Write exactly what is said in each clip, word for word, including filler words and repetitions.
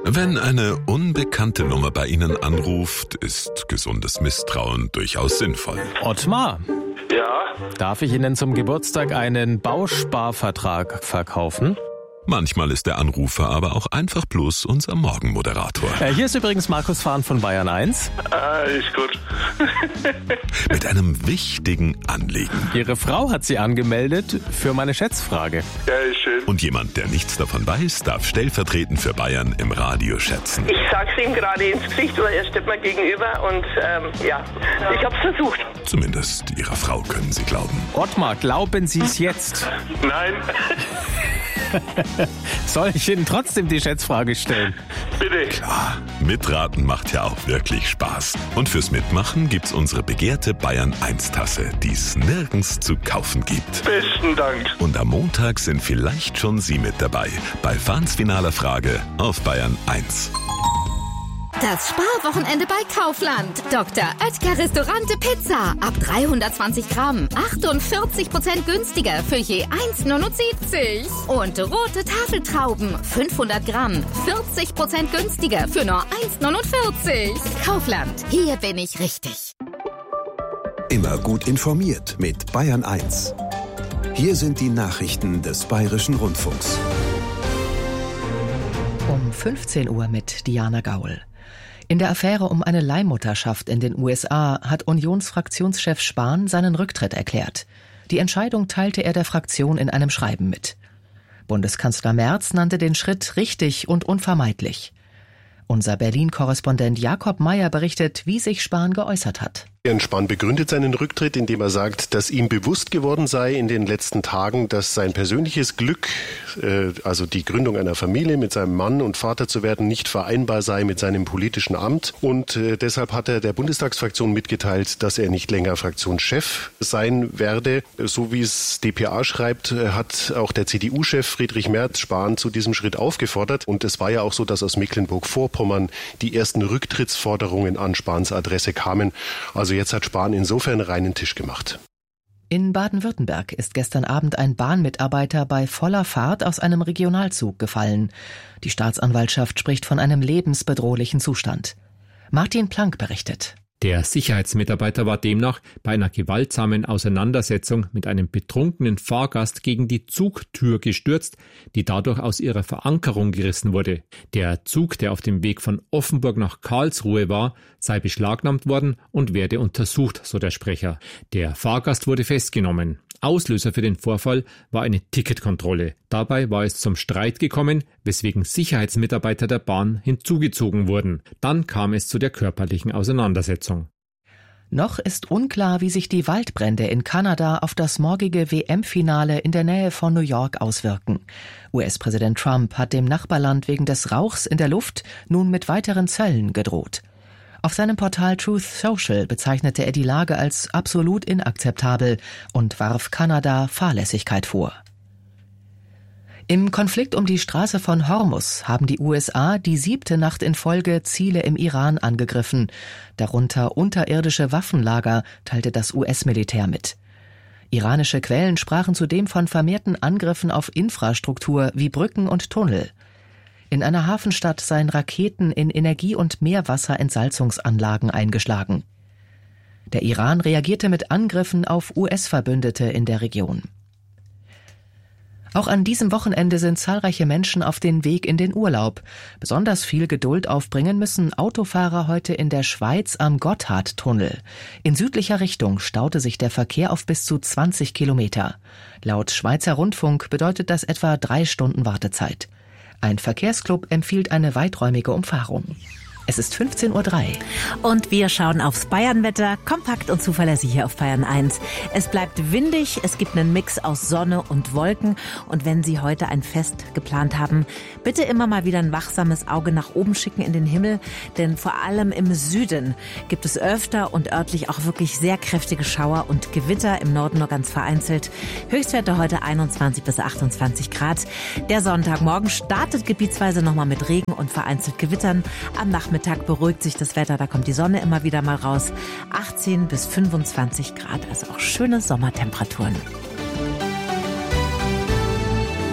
Wenn eine unbekannte Nummer bei Ihnen anruft, ist gesundes Misstrauen durchaus sinnvoll. Ottmar, Ja, darf ich Ihnen zum Geburtstag einen Bausparvertrag verkaufen? Manchmal ist der Anrufer aber auch einfach bloß unser Morgenmoderator. Äh, hier ist übrigens Markus Fahn von Bayern eins. ah, ist gut. Mit einem wichtigen Anliegen. Ihre Frau hat Sie angemeldet für meine Schätzfrage. Ja, ist schön. Und jemand, der nichts davon weiß, darf stellvertretend für Bayern im Radio schätzen. Ich sag's ihm gerade ins Gesicht, weil er steht mir gegenüber und ähm, ja, ich hab's versucht. Zumindest Ihrer Frau können Sie glauben. Ottmar, glauben Sie es jetzt? Nein, Soll ich Ihnen trotzdem die Schätzfrage stellen? bitte. Ah, mitraten macht ja auch wirklich Spaß. Und fürs Mitmachen gibt's unsere begehrte Bayern eins Tasse, die es nirgends zu kaufen gibt. Besten Dank. Und am Montag sind vielleicht schon Sie mit dabei bei Fahns finaler Frage auf Bayern eins. Das Sparwochenende bei Kaufland. Doktor Oetker Restaurante Pizza. Ab dreihundertzwanzig Gramm. achtundvierzig Prozent günstiger für je eins Komma neunundsiebzig. Und rote Tafeltrauben. fünfhundert Gramm. vierzig Prozent günstiger für nur eins Komma neunundvierzig. Kaufland. Hier bin ich richtig. Immer gut informiert mit Bayern eins. Hier sind die Nachrichten des Bayerischen Rundfunks. Um fünfzehn Uhr mit Diana Gaul. In der Affäre um eine Leihmutterschaft in den U S A hat Unionsfraktionschef Spahn seinen Rücktritt erklärt. Die Entscheidung teilte er der Fraktion in einem Schreiben mit. Bundeskanzler Merz nannte den Schritt richtig und unvermeidlich. Unser Berlin-Korrespondent Jakob Meyer berichtet, wie sich Spahn geäußert hat. Jens Spahn begründet seinen Rücktritt, indem er sagt, dass ihm bewusst geworden sei in den letzten Tagen, dass sein persönliches Glück, äh, also die Gründung einer Familie mit seinem Mann und Vater zu werden, nicht vereinbar sei mit seinem politischen Amt. Und äh, deshalb hat er der Bundestagsfraktion mitgeteilt, dass er nicht länger Fraktionschef sein werde. So wie es D P A schreibt, hat auch der C D U-Chef Friedrich Merz Spahn zu diesem Schritt aufgefordert. Und es war ja auch so, dass aus Mecklenburg-Vorpommern die ersten Rücktrittsforderungen an Spahns Adresse kamen. Also jetzt hat Spahn insofern reinen Tisch gemacht. In Baden-Württemberg ist gestern Abend ein Bahnmitarbeiter bei voller Fahrt aus einem Regionalzug gefallen. Die Staatsanwaltschaft spricht von einem lebensbedrohlichen Zustand. Martin Planck berichtet. Der Sicherheitsmitarbeiter war demnach bei einer gewaltsamen Auseinandersetzung mit einem betrunkenen Fahrgast gegen die Zugtür gestürzt, die dadurch aus ihrer Verankerung gerissen wurde. Der Zug, der auf dem Weg von Offenburg nach Karlsruhe war, sei beschlagnahmt worden und werde untersucht, so der Sprecher. Der Fahrgast wurde festgenommen. Auslöser für den Vorfall war eine Ticketkontrolle. Dabei war es zum Streit gekommen, weswegen Sicherheitsmitarbeiter der Bahn hinzugezogen wurden. Dann kam es zu der körperlichen Auseinandersetzung. Noch ist unklar, wie sich die Waldbrände in Kanada auf das morgige W M-Finale in der Nähe von New York auswirken. U S-Präsident Trump hat dem Nachbarland wegen des Rauchs in der Luft nun mit weiteren Zöllen gedroht. Auf seinem Portal Truth Social bezeichnete er die Lage als absolut inakzeptabel und warf Kanada Fahrlässigkeit vor. Im Konflikt um die Straße von Hormuz haben die U S A die siebte Nacht in Folge Ziele im Iran angegriffen, darunter unterirdische Waffenlager, teilte das U S-Militär mit. Iranische Quellen sprachen zudem von vermehrten Angriffen auf Infrastruktur wie Brücken und Tunnel. In einer Hafenstadt seien Raketen in Energie- und Meerwasserentsalzungsanlagen eingeschlagen. Der Iran reagierte mit Angriffen auf U S-Verbündete in der Region. Auch an diesem Wochenende sind zahlreiche Menschen auf den Weg in den Urlaub. Besonders viel Geduld aufbringen müssen Autofahrer heute in der Schweiz am Gotthardtunnel. In südlicher Richtung staute sich der Verkehr auf bis zu zwanzig Kilometer. Laut Schweizer Rundfunk bedeutet das etwa drei Stunden Wartezeit. Ein Verkehrsclub empfiehlt eine weiträumige Umfahrung. Es ist fünfzehn Uhr drei. Und wir schauen aufs Bayernwetter, kompakt und zuverlässig hier auf Bayern eins. Es bleibt windig, es gibt einen Mix aus Sonne und Wolken. Und wenn Sie heute ein Fest geplant haben, bitte immer mal wieder ein wachsames Auge nach oben schicken in den Himmel. Denn vor allem im Süden gibt es öfter und örtlich auch wirklich sehr kräftige Schauer und Gewitter. Im Norden nur ganz vereinzelt. Höchstwerte heute einundzwanzig bis achtundzwanzig Grad. Der Sonntagmorgen startet gebietsweise nochmal mit Regen und vereinzelt Gewittern. Am Nachmittag Mittag beruhigt sich das Wetter, da kommt die Sonne immer wieder mal raus. achtzehn bis fünfundzwanzig Grad, also auch schöne Sommertemperaturen.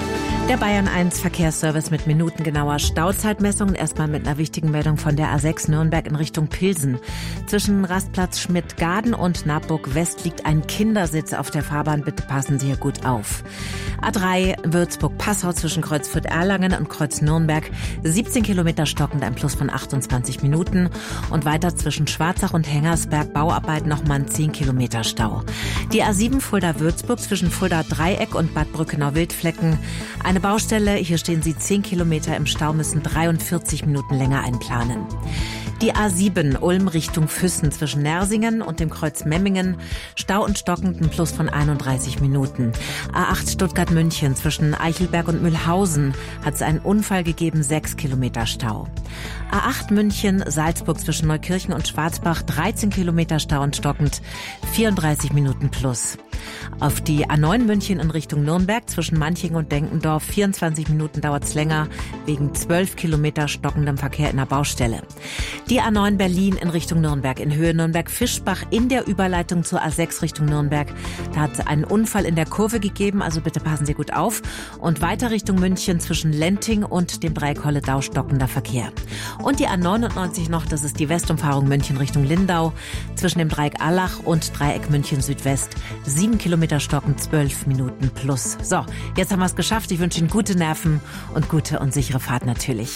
Der Bayern eins Verkehrsservice mit minutengenauer Stauzeitmessung. Erstmal mit einer wichtigen Meldung von der A sechs Nürnberg in Richtung Pilsen. Zwischen Rastplatz Schmidt-Gaden und Naburg West liegt ein Kindersitz auf der Fahrbahn. Bitte passen Sie hier gut auf. A drei Würzburg-Passau zwischen Kreuz Fürth-Erlangen und Kreuz Nürnberg. siebzehn Kilometer stockend, ein Plus von achtundzwanzig Minuten. Und weiter zwischen Schwarzach und Hengersberg Bauarbeiten nochmal ein zehn Kilometer Stau. Die A sieben Fulda-Würzburg zwischen Fulda-Dreieck und Bad Brückenau-Wildflecken. Eine Baustelle, hier stehen Sie zehn Kilometer im Stau, müssen dreiundvierzig Minuten länger einplanen. Die A sieben Ulm Richtung Füssen zwischen Nersingen und dem Kreuz Memmingen. Stau und stockend, ein Plus von einunddreißig Minuten. A acht Stuttgart-München zwischen Eichelberg und Mühlhausen hat es einen Unfall gegeben, sechs Kilometer Stau. A acht München Salzburg zwischen Neukirchen und Schwarzbach, dreizehn Kilometer Stau und stockend, vierunddreißig Minuten plus. Auf die A neun München in Richtung Nürnberg zwischen Manching und Denkendorf, vierundzwanzig Minuten dauert's länger, wegen zwölf Kilometer stockendem Verkehr in der Baustelle. Die A neun Berlin in Richtung Nürnberg in Höhe Nürnberg-Fischbach in der Überleitung zur A sechs Richtung Nürnberg. Da hat es einen Unfall in der Kurve gegeben, also bitte passen Sie gut auf. Und weiter Richtung München zwischen Lenting und dem Dreieck Holledau stockender Verkehr. Und die A neunundneunzig noch, das ist die Westumfahrung München Richtung Lindau. Zwischen dem Dreieck Allach und Dreieck München Südwest. Sieben Kilometer stocken, zwölf Minuten plus. So, jetzt haben wir es geschafft. Ich wünsche Ihnen gute Nerven und gute und sichere Fahrt natürlich.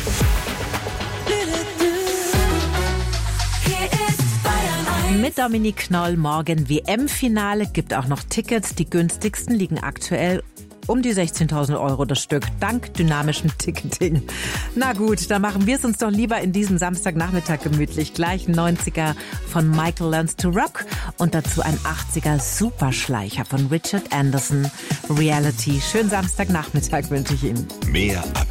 Mit Dominique Knoll morgen W M-Finale, gibt auch noch Tickets. Die günstigsten liegen aktuell um die sechzehntausend Euro das Stück, dank dynamischem Ticketing. Na gut, dann machen wir es uns doch lieber in diesem Samstagnachmittag gemütlich. Gleich ein neunziger von Michael Learns to Rock und dazu ein achtziger Superschleicher von Richard Anderson, Reality. Schönen Samstagnachmittag wünsche ich Ihnen. Mehr ab